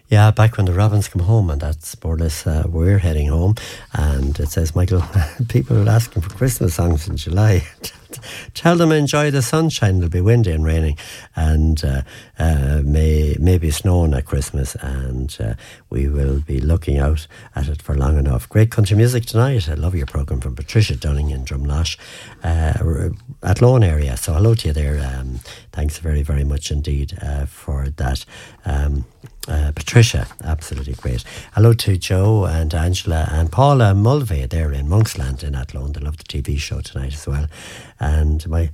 Yeah, back when the Robins come home, and that's more or less we're heading home. And it says, Michael, people are asking for Christmas songs in July. Tell them enjoy the sunshine. It'll be windy and raining, and maybe snowing at Christmas, and we will be looking out at it for long enough. Great country music tonight. I love your programme from Patricia Dunning in Drumlash, Athlone area. So hello to you there. Thanks very, very much indeed for that. Patricia, absolutely great. Hello to Joe and Angela and Paula Mulvey there in Monksland in Athlone. They love the TV show tonight as well. And my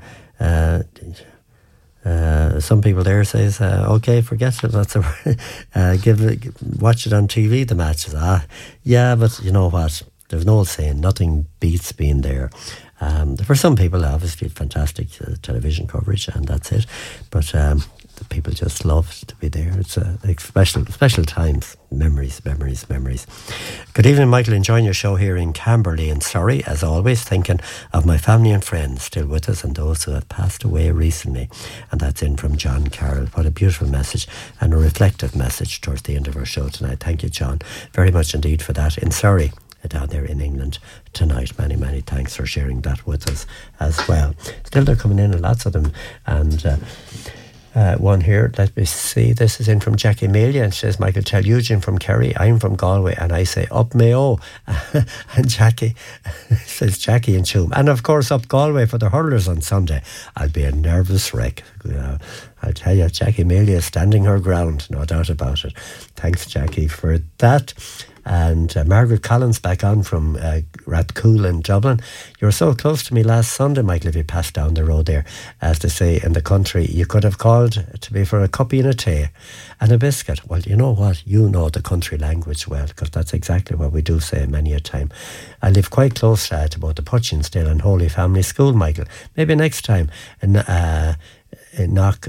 some people there says, okay, forget it. That's watch it on TV. The matches. Yeah, but you know what? There's an old saying: nothing beats being there. For some people, obviously, fantastic television coverage, and that's it. But the people just love to be there. It's like special times, memories. Good evening, Michael. Enjoying your show here in Camberley in Surrey, as always. Thinking of my family and friends still with us, and those who have passed away recently. And that's in from John Carroll. What a beautiful message, and a reflective message towards the end of our show tonight. Thank you, John, very much indeed for that. In Surrey, down there in England tonight. Many thanks for sharing that with us as well. Still, they're coming in, and lots of them. And one here, let me see. This is in from Jackie Amelia, and she says, Michael, tell Eugene from Kerry I'm from Galway, and I say up Mayo. And Jackie says Jackie and Choom. And of course up Galway for the hurlers on Sunday. I'll be a nervous wreck. I'll tell you, Jackie Amelia is standing her ground, no doubt about it. Thanks, Jackie, for that. And Margaret Collins back on from Rathcoole in Dublin. You were so close to me last Sunday, Michael, if you passed down the road there. As they say in the country, you could have called to me for a cuppy and a tea and a biscuit. Well, you know what? You know the country language well, because that's exactly what we do say many a time. I live quite close to both the Putchinsdale and Holy Family School, Michael. Maybe next time. Knock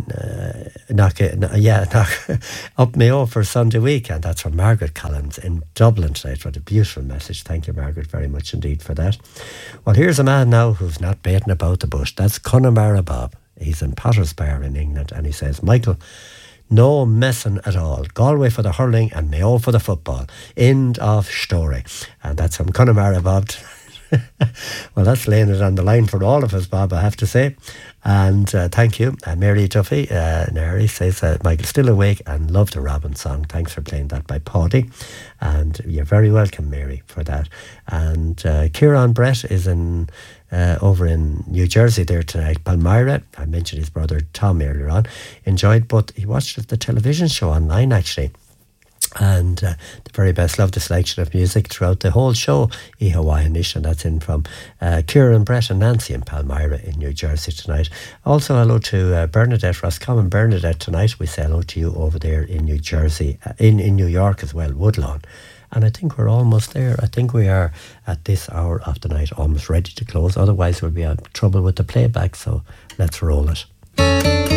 up Mayo for Sunday weekend. That's from Margaret Collins in Dublin tonight. What a beautiful message. Thank you, Margaret, very much indeed for that. Well, here's a man now who's not baiting about the bush. That's Connemara Bob. He's in Potter's Bar in England, and he says, Michael, no messing at all. Galway for the hurling and Mayo for the football. End of story. And that's from Connemara Bob. Well, that's laying it on the line for all of us, Bob, I have to say. And thank you. Mary Duffy, Nary, says, Michael's still awake and love the Robin song. Thanks for playing that by Paddy. And you're very welcome, Mary, for that. And Kieran Brett is over in New Jersey there tonight. Palmyra, I mentioned his brother Tom earlier on, enjoyed, but he watched the television show online actually. And the very best, love the selection of music throughout the whole show. E Hawaiianish, and that's in from Kieran, Brett and Nancy in Palmyra in New Jersey tonight. Also hello to Bernadette Roscommon. Bernadette, tonight we say hello to you over there in New Jersey, in New York as well, Woodlawn. And I think we're almost there. I think we are at this hour of the night almost ready to close. Otherwise we'll be in trouble with the playback, so let's roll it.